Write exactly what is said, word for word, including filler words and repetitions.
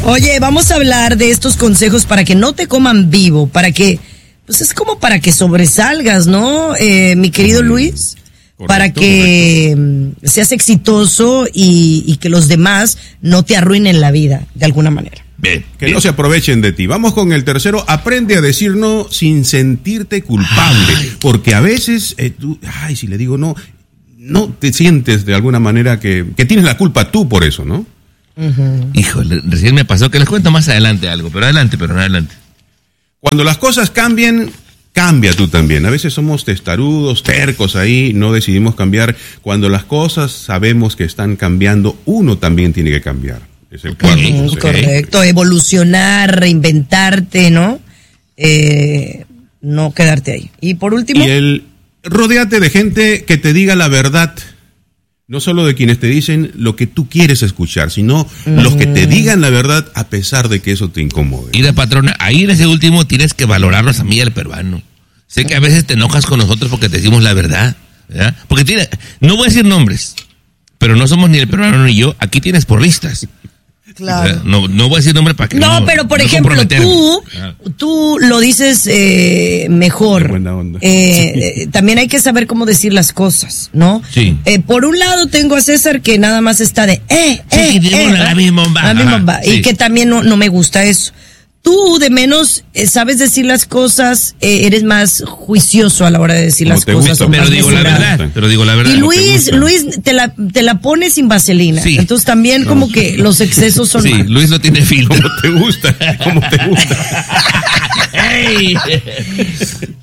Oye, vamos a hablar de estos consejos para que no te coman vivo, para que, pues es como para que sobresalgas, ¿no, eh, mi querido Luis? Correcto, para que correcto. seas exitoso y, y que los demás no te arruinen la vida, de alguna manera. Bien, que bien. No se aprovechen de ti. Vamos con el tercero. Aprende a decir no sin sentirte culpable. Ay. Porque a veces, eh, tú, ay, si le digo no, no te sientes de alguna manera que, que tienes la culpa tú por eso, ¿no? Uh-huh. Híjole, recién me pasó que les cuento más adelante algo, pero adelante, pero no adelante. Cuando las cosas cambian, cambia tú también. A veces somos testarudos, tercos ahí, no decidimos cambiar. Cuando las cosas sabemos que están cambiando, uno también tiene que cambiar. Es el cuarto. Uh-huh, correcto, evolucionar, reinventarte, ¿no? Eh, no quedarte ahí. Y por último. Y el rodéate de gente que te diga la verdad. No solo de quienes te dicen lo que tú quieres escuchar, sino uh-huh. los que te digan la verdad a pesar de que eso te incomode. Y la patrona, ahí en ese último tienes que valorarnos a mí y al peruano. Sé que a veces te enojas con nosotros porque te decimos la verdad, ¿verdad? Porque tiene, no voy a decir nombres, pero no somos ni el peruano ni yo, aquí tienes porristas. Claro. No, no voy a decir nombre para que no. No, pero por no ejemplo, tú, claro. tú lo dices eh, mejor. Buena onda. Eh, sí. eh, también hay que saber cómo decir las cosas, ¿no? Sí. Eh, por un lado tengo a César que nada más está de eh, sí, eh, que eh, la misma bomba. La misma bomba. Sí. Y que también no, no me gusta eso. Tú, de menos, eh, sabes decir las cosas, eh, eres más juicioso a la hora de decir como las cosas. Gusta, pero digo la verdad, pero digo la verdad. Y Luis, te Luis, te la, te la pone sin vaselina. Sí. Entonces también no. como que los excesos son Sí, malos. Luis no tiene filtro. Como te gusta, como te gusta. Hey.